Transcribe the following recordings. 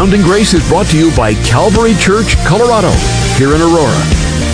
Abounding Grace is brought to you by Calvary Church, Colorado, here in Aurora.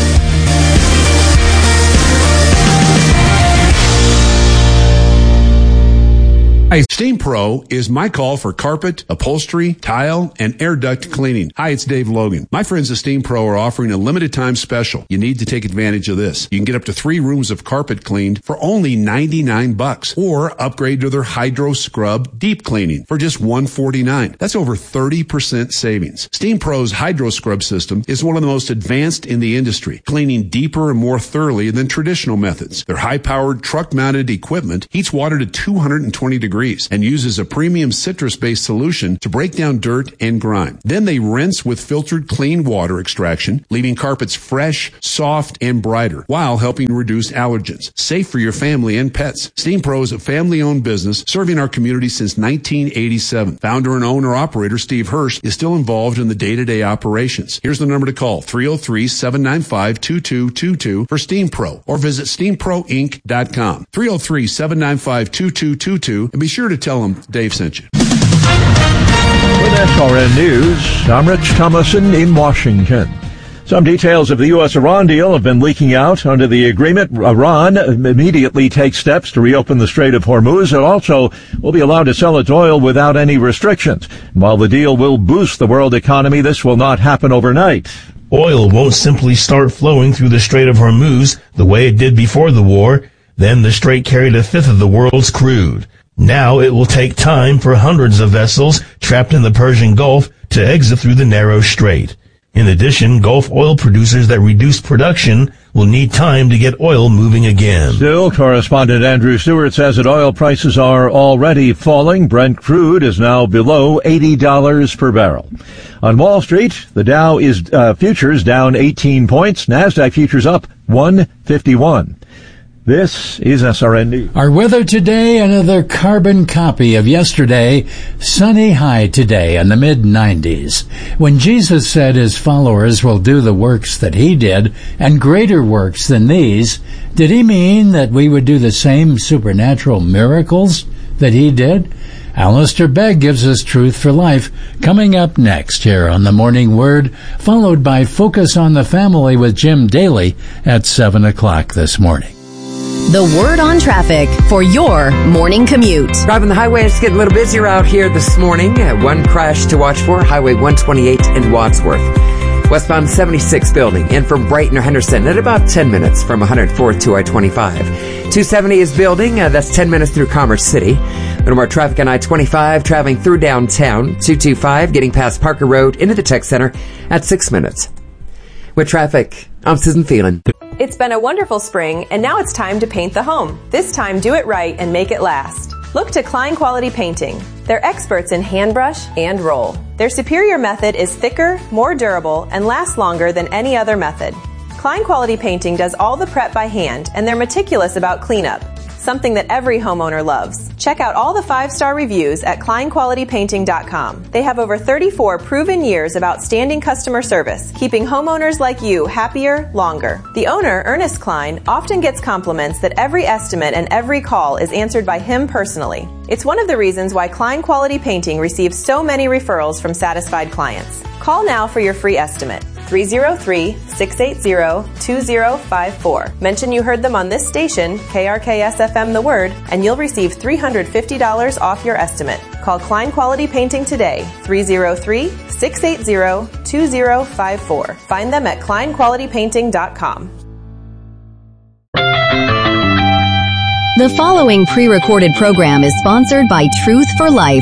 Hi, Steam Pro is my call for carpet, upholstery, tile, and air duct cleaning. Hi, it's Dave Logan. My friends at Steam Pro are offering a limited time special. You need to take advantage of this. You can get up to 3 rooms of carpet cleaned for only $99, or upgrade to their Hydro Scrub Deep Cleaning for just $149. That's over 30% savings. Steam Pro's Hydro Scrub system is one of the most advanced in the industry, cleaning deeper and more thoroughly than traditional methods. Their high-powered truck-mounted equipment heats water to 220 degrees and uses a premium citrus-based solution to break down dirt and grime. Then they rinse with filtered clean water extraction, leaving carpets fresh, soft, and brighter, while helping reduce allergens. Safe for your family and pets. Steam Pro is a family-owned business serving our community since 1987. Founder and owner-operator Steve Hirsch is still involved in the day-to-day operations. Here's the number to call, 303-795-2222 for Steam Pro, or visit steamproinc.com. 303-795-2222, and be sure to tell them Dave sent you. With SRN News, I'm Rich Thomason in Washington. Some details of the U.S.-Iran deal have been leaking out. Under the agreement, Iran immediately takes steps to reopen the Strait of Hormuz. It also will be allowed to sell its oil without any restrictions. While the deal will boost the world economy, this will not happen overnight. Oil won't simply start flowing through the Strait of Hormuz the way it did before the war. Then the strait carried a fifth of the world's crude. Now it will take time for hundreds of vessels trapped in the Persian Gulf to exit through the narrow strait. In addition, Gulf oil producers that reduced production will need time to get oil moving again. Still, correspondent Andrew Stewart says that oil prices are already falling. Brent crude is now below $80 per barrel. On Wall Street, the Dow is futures down 18 points. NASDAQ futures up 151. This is SRN News. Our weather today, another carbon copy of yesterday. Sunny high today in the mid-90s. When Jesus said his followers will do the works that he did, and greater works than these, did he mean that we would do the same supernatural miracles that he did? Alistair Begg gives us Truth for Life, coming up next here on the Morning Word, followed by Focus on the Family with Jim Daly at 7 o'clock this morning. The Word on Traffic for your morning commute. Driving the highway, it's getting a little busier out here this morning. One crash to watch for, Highway 128 in Wadsworth. Westbound 76 building in from Brighton or Henderson at about 10 minutes from 104th to I-25. 270 is building, that's 10 minutes through Commerce City. A little more traffic on I-25 traveling through downtown. 225 getting past Parker Road into the Tech Center at 6 minutes. With traffic, I'm Susan Phelan. It's been a wonderful spring, and now it's time to paint the home. This time, do it right and make it last. Look to Klein Quality Painting. They're experts in hand brush and roll. Their superior method is thicker, more durable, and lasts longer than any other method. Klein Quality Painting does all the prep by hand, and they're meticulous about cleanup, something that every homeowner loves. Check out all the 5-star reviews at kleinqualitypainting.com. They have over 34 proven years of outstanding customer service, keeping homeowners like you happier longer. The owner, Ernest Klein, often gets compliments that every estimate and every call is answered by him personally. It's one of the reasons why Klein Quality Painting receives so many referrals from satisfied clients. Call now for your free estimate. 303-680-2054. Mention you heard them on this station, KRKS-FM The Word, and you'll receive $350 off your estimate. Call Klein Quality Painting today, 303-680-2054. Find them at kleinqualitypainting.com. The following pre-recorded program is sponsored by Truth for Life.